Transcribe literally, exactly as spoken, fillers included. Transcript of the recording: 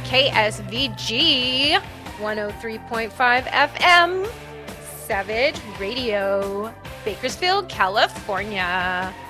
K S V G one oh three point five F M, Savage Radio, Bakersfield, California.